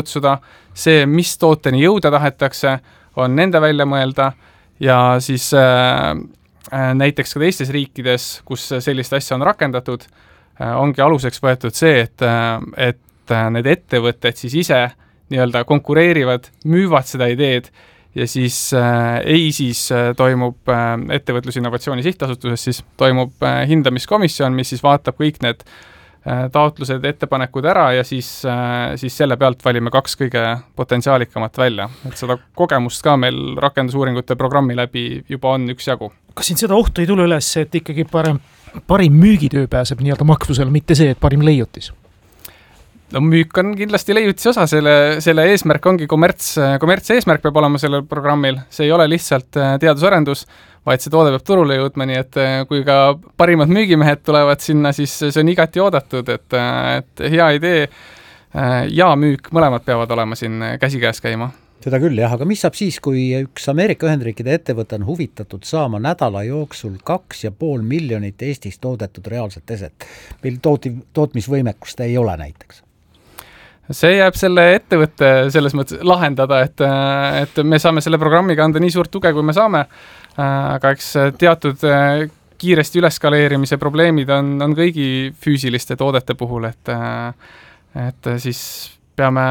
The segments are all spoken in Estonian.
otsuda, see, mis tooteni jõuda tahetakse, on nende välja mõelda ja siis näiteks ka teistes riikides, kus sellist asja on rakendatud, ongi aluseks võetud see, et need ettevõtted siis ise nii-öelda konkureerivad, müüvad seda ideed ja siis toimub ettevõtlusinnovatsiooni sihtasutuses, siis toimub hindamiskomisjon, mis siis vaatab kõik need taotlused, ettepanekud ära ja siis selle pealt valime 2 kõige potentsiaalikamat välja. Et seda kogemust ka meil rakendusuuringute programmi läbi juba on üksjagu. Kas siin seda ohtu ei tule üles, et ikkagi parim müügitöö pääseb nii-öelda maksusele, mitte see, et parim leiutis? No müük on kindlasti leiutisi osa, selle eesmärk ongi kommerts eesmärk peab olema sellel programmil, see ei ole lihtsalt teadusarendus, vaid see toode peab turule jõudma, nii et kui ka parimad müügimehed tulevad sinna, siis see on igati oodatud, et hea idee ja müük mõlemad peavad olema siin käsikäes käima. Seda küll, jah, aga mis saab siis, kui üks Ameerika Ühendriikide ettevõte on huvitatud saama nädala jooksul 2,5 miljonit Eestis toodetud reaalset eset? Meil tootmisvõimekust ei ole näiteks. See jääb selle ettevõtte selles mõttes lahendada, et me saame selle programmiga anda nii suurt tuge, kui me saame, aga eks teatud kiiresti üleskaleerimise probleemid on kõigi füüsiliste toodete puhul, et siis peame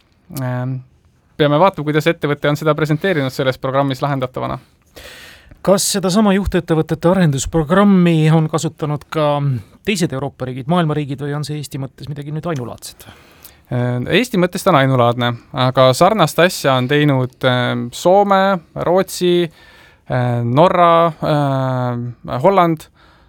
vaatama, kuidas ettevõte on seda presenteerinud selles programmis lahendatavana. Kas seda sama juhtettevõtete arendusprogrammi on kasutanud ka teised Euroopa riigid, maailmariigid või on see Eesti mõttes midagi nüüd ainulaadset? Eesti mõttes on ainulaadne, aga sarnast asja on teinud Soome, Rootsi, Norra, Holland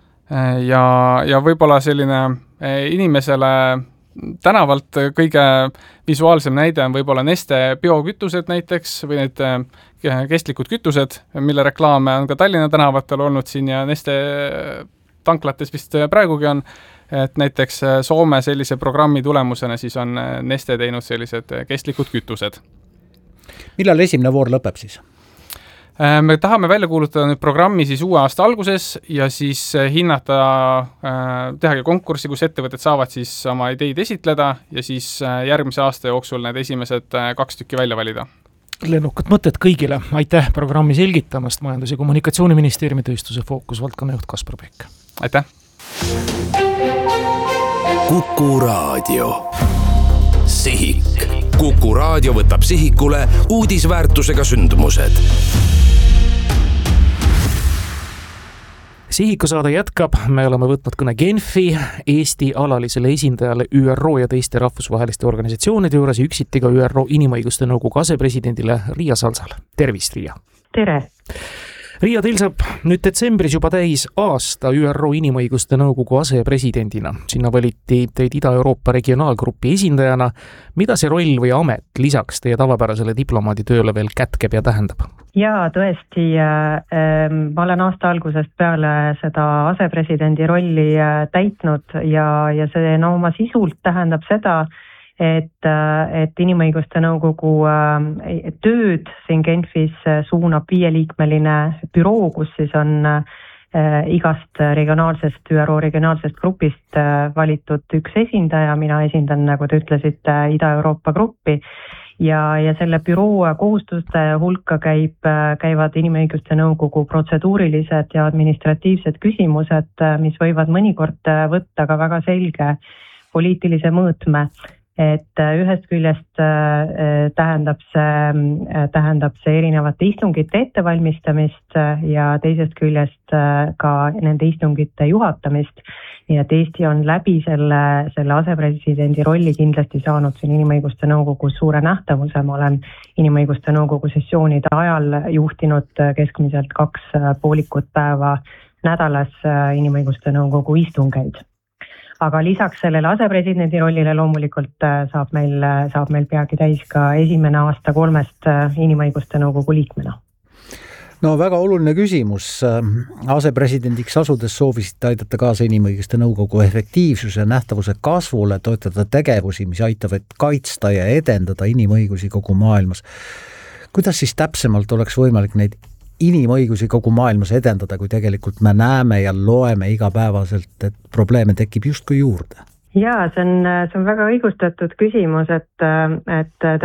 ja võib-olla selline inimesele tänavalt kõige visuaalsem näide on võib-olla Neste biokütused näiteks või need kestlikud kütused, mille reklaame on ka Tallinna tänavatel olnud siin ja Neste tanklates vist praegugi on, et näiteks Soome sellise programmi tulemusena siis on Neste teinud sellised kestlikud kütused. Millal esimene voor lõpeb siis? Me tahame välja kuulutada nüüd programmi siis uue aasta alguses ja siis hinnata, tehagi konkurssi, kus ettevõtted saavad siis oma ideid esitleda ja siis järgmise aasta jooksul need esimesed 2 tükki välja valida. Lennukad mõtted kõigile. Aitäh programmi selgitamast Majandus- ja Kommunikatsiooniministeeriumi tööstuse fookusvaldkonna juht Kaspar Pekk. Aitäh! Kuku Raadio. Sihik. Kuku Raadio võtab sihikule uudisväärtusega sündmused. Sihiku saade jätkab. Me oleme võtnud kõne Genfi Eesti alalisele esindajale ÜRO ja teiste rahvusvaheliste organisatsioonide juures ja üksiti ka ÜRO Inimõiguste Nõukogu asepresidendile Riia Salsale. Tervist, Riia! Tere! Riia, teil saab nüüd detsembris juba täis aasta ÜRO Inimõiguste Nõukogu asepresidendina. Sinna valiti teid Ida-Euroopa regionaalgrupi esindajana. Mida see roll või amet lisaks teie tavapärasele diplomaaditööle veel kätkeb ja tähendab? Jaa, tõesti, ma olen aasta algusest peale seda asepresidendi rolli täitnud ja see oma sisult tähendab seda, et Inimõiguste Nõukogu tööd siin Genfis suunab 5-liikmeline büroo, kus siis on igast ÜRO regionaalsest grupist valitud üks esindaja. Mina esindan, nagu te ütlesite, Ida-Euroopa gruppi ja selle büroo kohustuste hulka käivad Inimõiguste Nõukogu protseduurilised ja administratiivsed küsimused, mis võivad mõnikord võtta ka väga selge poliitilise mõõtme. Et ühest küljest tähendab see erinevate istungite ettevalmistamist ja teisest küljest ka nende istungite juhatamist. Nii et Eesti on läbi selle asepresidendi rolli kindlasti saanud siin Inimõiguste Nõukogus suure nähtavuse. Ma olen Inimõiguste Nõukogu sessioonide ajal juhtinud keskmiselt 2 poolikut päeva nädalas Inimõiguste Nõukogu istungeid. Aga lisaks sellele asepresidendi rollile loomulikult saab meil peagi täis ka esimene aasta 3 Inimõiguste Nõukogu liikmena. No väga oluline küsimus. Asepresidendiks asudes soovisite aidata kaasa Inimõiguste Nõukogu efektiivsuse ja nähtavuse kasvule, toetada tegevusi, mis aitavad kaitsta ja edendada inimõigusi kogu maailmas. Kuidas siis täpsemalt oleks võimalik neid inimõigusi kogu maailmas edendada, kui tegelikult me näeme ja loeme igapäevaselt, et probleeme tekib justkui juurde? Jaa, see on väga õigustatud küsimus, et